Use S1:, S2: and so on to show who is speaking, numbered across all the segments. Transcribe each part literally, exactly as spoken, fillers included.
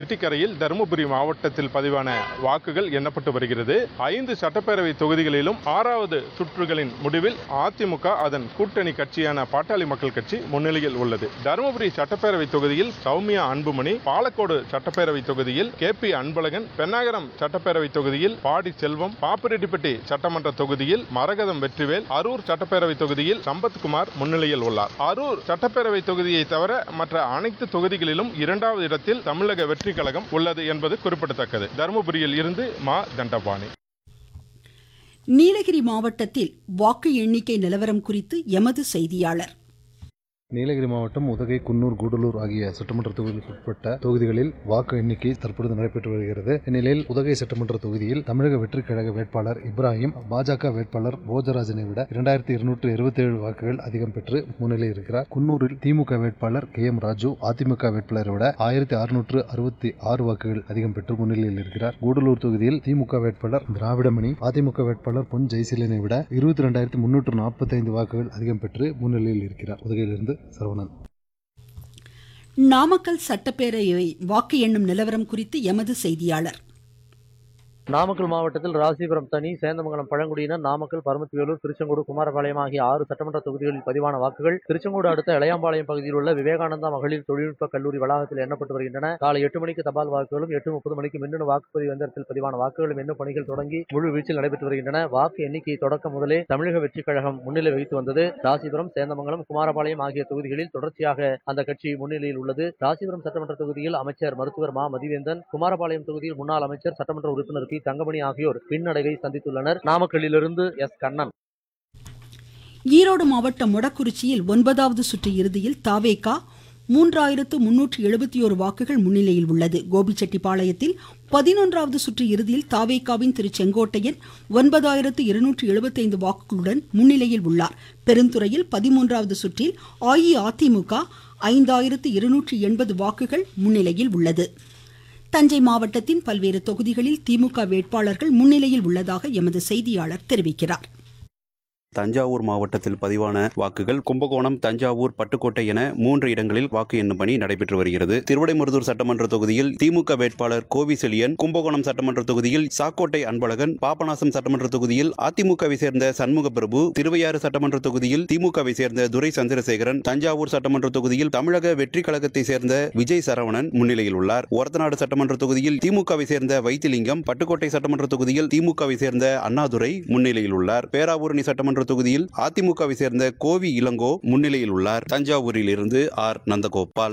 S1: ஏட்டிக்கரையில் தருமபுரி மாவட்டத்தில் பதிவான வாக்குகள் எண்ணப்பட்டு வருகிறது. ஐந்து சட்டப்பேரவை தொகுதிகளிலும் ஆறாவது சுற்றுகளின் முடிவில் அதிமுக அதன் கூட்டணி கட்சியான பாட்டாளி மக்கள் கட்சி முன்னிலையில் உள்ளது. தருமபுரி சட்டப்பேரவை தொகுதியில் சௌமியா அன்புமணி, பாலக்கோடு சட்டப்பேரவை தொகுதியில் கே பி அன்பழகன், பென்னாகரம் சட்டப்பேரவை தொகுதியில் பாடி செல்வம், பாப்பிரெட்டிப்பட்டி சட்டமன்ற தொகுதியில் மரகதம் வெற்றிவேல், அரூர் சட்டப்பேரவை தொகுதியில் சம்பத்குமார் முன்னிலையில் உள்ளார். அரூர் சட்டப்பேரவை தொகுதியை தவிர மற்ற அனைத்து தொகுதிகளிலும் இரண்டாவது இடத்தில் தமிழக வெற்றி கழகம் உள்ளது என்பது குறிப்பிடத்தக்கது. தருமபுரியில் இருந்து மா தண்டபாணி.
S2: நீலகிரி மாவட்டத்தில் வாக்கு எண்ணிக்கை நிலவரம் குறித்து எமது செய்தியாளர்.
S3: நீலகிரி மாவட்டம் உதகை, குன்னூர், கூடலூர் ஆகிய சட்டமன்ற தொகுதிகளுக்கு உட்பட்ட தொகுதிகளில் வாக்கு எண்ணிக்கை தற்பொழுது நடைபெற்று வருகிறது. இந்நிலையில் உதகை சட்டமன்ற தொகுதியில் தமிழக வெற்றிக் கழக வேட்பாளர் இப்ராஹிம் பாஜக வேட்பாளர் போஜராஜனை விட இரண்டாயிரத்தி இருநூற்று இருபத்தி ஏழு வாக்குகள் அதிகம் பெற்று முன்னிலை இருக்கிறார். குன்னூரில் திமுக வேட்பாளர் கே எம் ராஜு அதிமுக வேட்பாளரை விட ஆயிரத்தி அறுநூற்று அறுபத்தி ஆறு வாக்குகள் அதிகம் பெற்று முன்னிலையில் இருக்கிறார். கூடலூர் தொகுதியில் திமுக வேட்பாளர் திராவிடமணி அதிமுக வேட்பாளர் பொன் ஜெயசீலனை விட இருபத்தி இரண்டாயிரத்தி முன்னூற்று நாற்பத்தி ஐந்து வாக்குகள் அதிகம் பெற்று முன்னிலையில் இருக்கிறார். உதகையிலிருந்து சரவணன்.
S2: நாமக்கல் சட்டப்பேரவை வாக்கு எண்ணும் நிலவரம் குறித்து எமது செய்தியாளர்.
S4: நாமக்கல் மாவட்டத்தில் ராசிபுரம் தனி, சேந்தமங்கலம் பழங்குடியினர், நாமக்கல், பரமத்திவேலூர், திருச்செங்கோடு, குமாரபாளையம் ஆகிய ஆறு சட்டமன்ற தொகுதிகளில் பதிவான வாக்குகள் திருச்செங்கோடு அடுத்த இளையாம்பாளையம் பகுதியில் உள்ள விவேகானந்தா மகளிர் தொழில்நுட்ப கல்லூரி வளாகத்தில் எண்ணப்பட்டு வருகின்றன. காலை எட்டு மணிக்கு தபால் வாக்குகளும் எட்டு முப்பது மணிக்கு மின்னணு வாக்குப்பதிவு எந்திரத்தில் பதிவான வாக்குகளும் எண்ணும் பணிகள் தொடங்கி முழு வீச்சில் நடைபெற்று வருகின்றன. வாக்கு எண்ணிக்கை தொடக்கம் முதலே தமிழக வெற்றிக் கழகம் முன்னிலை வகித்து வந்தது. ராசிபுரம், சேந்தமங்கலம், குமாரபாளையம் ஆகிய தொகுதிகளில் தொடர்ச்சியாக அந்த கட்சி முன்னிலையில் உள்ளது. ராசிபுரம் சட்டமன்ற தொகுதியில் அமைச்சர் மருத்துவர் மா மதிவேந்தன், குமாரபாளையம் தொகுதியில் முன்னாள் அமைச்சர் சட்டமன்ற உறுப்பினர் பி தங்கமணி ஆகியோர் பின்னடைவை சந்தித்துள்ளனர். நாமக்கல்லிலிருந்து எஸ் கண்ணன்.
S2: ஈரோடு மாவட்டம் மொடக்குறிச்சியில் ஒன்பதாவது சுற்று இறுதியில் தாவேகா மூன்றாயிரத்து முன்னூற்று எழுபத்தி ஒரு வாக்குகள் முன்னிலையில் உள்ளது. கோபிச்செட்டிப்பாளையத்தில் பதினொன்றாவது சுற்று இறுதியில் தாவேகாவின் திரு செங்கோட்டையன் ஒன்பதாயிரத்து இருநூற்று எழுபத்தி ஐந்து வாக்குகளுடன் முன்னிலையில் உள்ளார். பெருந்துறையில் பதிமூன்றாவது சுற்றில் அஇஅதிமுக ஐந்தாயிரத்து இருநூற்று எண்பது வாக்குகள் முன்னிலையில் உள்ளது. தஞ்சை மாவட்டத்தின் பல்வேறு தொகுதிகளில் திமுக வேட்பாளர்கள் முன்னிலையில் உள்ளதாக எமது செய்தியாளர் தெரிவிக்கிறார்.
S5: தஞ்சாவூர் மாவட்டத்தில் பதிவான வாக்குகள் கும்பகோணம், தஞ்சாவூர், பட்டுக்கோட்டை என மூன்று இடங்களில் வாக்கு எண்ணும் பணி நடைபெற்று வருகிறது. திருவிடைமருதூர் சட்டமன்ற தொகுதியில் திமுக வேட்பாளர் கோவி செழியன், கும்பகோணம் சட்டமன்ற தொகுதியில் சாக்கோட்டை அன்பழகன், பாபநாசம் சட்டமன்ற தொகுதியில் அதிமுகவை சேர்ந்த சண்முக பிரபு, திருவையாறு சட்டமன்ற தொகுதியில் திமுகவை சேர்ந்த துரை சந்திரசேகரன், தஞ்சாவூர் சட்டமன்ற தொகுதியில் தமிழக வெற்றி கழகத்தை சேர்ந்த விஜய் சரவணன் முன்னிலையில் உள்ளார். ஒரத்தநாடு சட்டமன்ற தொகுதியில் திமுகவை சேர்ந்த வைத்திலிங்கம், பட்டுக்கோட்டை சட்டமன்ற தொகுதியில் திமுகவை சேர்ந்த அண்ணாதுரை முன்னிலையில் உள்ளார். பேராவூரணி சட்டமன்ற தொகுதியில் அதிமுகவை சேர்ந்த கோவி இளங்கோ முன்னிலையில் உள்ளார். தஞ்சாவூரில் இருந்து ஆர் நந்தகோபால்.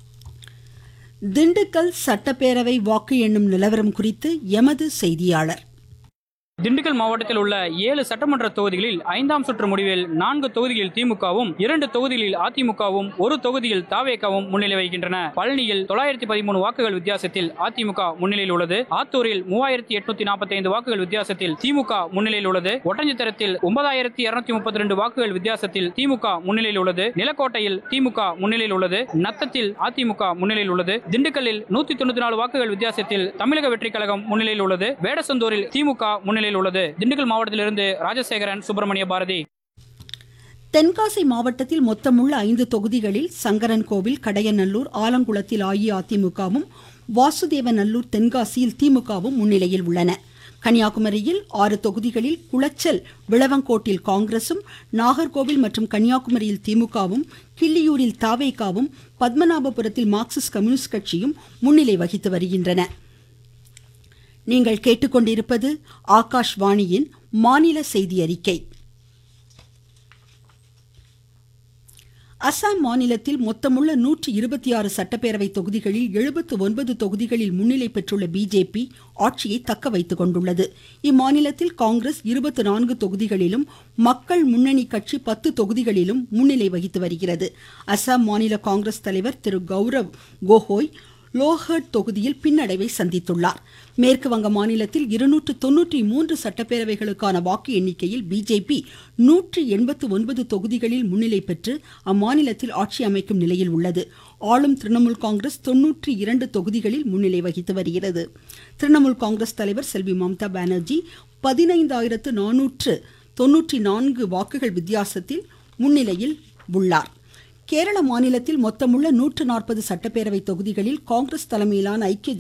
S2: திண்டுக்கல் சட்டப்பேரவை வாக்கு எண்ணும் நிலவரம் குறித்து எமது செய்தியாளர்.
S6: திண்டுக்கல் மாவட்டத்தில் உள்ள ஏழு சட்டமன்ற தொகுதிகளில் ஐந்தாம் சுற்று முடிவில் நான்கு தொகுதிகளில் திமுகவும், இரண்டு தொகுதிகளில் அதிமுகவும், ஒரு தொகுதியில் தாவேகாவும் முன்னிலை வகிக்கின்றன. பழனியில் தொள்ளாயிரத்தி பதிமூணு வாக்குகள் வித்தியாசத்தில் அதிமுக முன்னிலையில் உள்ளது. ஆத்தூரில் மூவாயிரத்தி எட்நூத்தி நாற்பத்தி ஐந்து வாக்குகள் வித்தியாசத்தில் திமுக முன்னிலையில் உள்ளது. ஒட்டஞ்சத்திரத்தில் ஒன்பதாயிரத்தி இருநூத்தி முப்பத்தி ரெண்டு வாக்குகள் வித்தியாசத்தில் திமுக முன்னிலையில் உள்ளது. நிலக்கோட்டையில் திமுக முன்னிலையில் உள்ளது. நத்தத்தில் அதிமுக முன்னிலையில் உள்ளது. திண்டுக்கல்லில் நூத்தி தொண்ணூத்தி நாலு வாக்குகள் வித்தியாசத்தில் தமிழக வெற்றி கழகம் முன்னிலையில் உள்ளது. வேடசந்தூரில் திமுக முன்னிலையில் உள்ளது. திண்டுக்கல் மாவட்டத்திலிருந்து ராஜசேகரன், சுப்பிரமணிய பாரதி.
S2: தென்காசி மாவட்டத்தில் மொத்தமுள்ள ஐந்து தொகுதிகளில் சங்கரன்கோவில், கடையநல்லூர், ஆலங்குளத்தில் அஇஅதிமுகவும், வாசுதேவநல்லூர், தென்காசியில் திமுகவும் முன்னிலையில் உள்ளன. கன்னியாகுமரியில் ஆறு தொகுதிகளில் குளச்சல், விளவங்கோட்டில் காங்கிரசும், நாகர்கோவில் மற்றும் கன்னியாகுமரியில் திமுகவும், கிள்ளியூரில் தாவேகாவும், பத்மநாபபுரத்தில் மார்க்சிஸ்ட் கம்யூனிஸ்ட் கட்சியும் முன்னிலை வகித்து வருகின்றன. நீங்கள் கேட்டுக்கொண்டிருப்பது ஆகாஷ்வாணியின் மாநில செய்தி அறிக்கை. அசாம் மாநிலத்தில் மொத்தமுள்ள நூற்றி இருபத்தி ஆறு சட்டப்பேரவை தொகுதிகளில் எழுபத்து ஒன்பது தொகுதிகளில் முன்னிலை பெற்றுள்ள பிஜேபி ஆட்சியை தக்க வைத்துக் கொண்டுள்ளது. இம்மாநிலத்தில் காங்கிரஸ் இருபத்தி நான்கு தொகுதிகளிலும், மக்கள் முன்னணி கட்சி பத்து தொகுதிகளிலும் முன்னிலை வகித்து வருகிறது. அசாம் மாநில காங்கிரஸ் தலைவர் திரு கௌரவ் கோகோய் லோஹர்ட் தொகுதியில் பின்னடைவை சந்தித்துள்ளார். மேற்கு வங்க மாநிலத்தில் இருநூற்று தொன்னூற்றி மூன்று சட்டப்பேரவைகளுக்கான வாக்கு எண்ணிக்கையில் பிஜேபி நூற்றி எண்பத்து ஒன்பது தொகுதிகளில் முன்னிலை பெற்று அம்மாநிலத்தில் ஆட்சி அமைக்கும் நிலையில் உள்ளது. ஆளும் திரிணாமுல் காங்கிரஸ் தொன்னூற்றி இரண்டு தொகுதிகளில் முன்னிலை வகித்து வருகிறது. திரிணாமுல் காங்கிரஸ் தலைவர் செல்வி மம்தா பானர்ஜி பதினைந்தாயிரத்து நானூற்று தொன்னூற்றி நான்கு வாக்குகள் வித்தியாசத்தில் முன்னிலையில் உள்ளார். கேரள மாநிலத்தில் மொத்தமுள்ள நூற்று நாற்பது சட்டப்பேரவை தொகுதிகளில் காங்கிரஸ் தலைமையிலான ஐக்கிய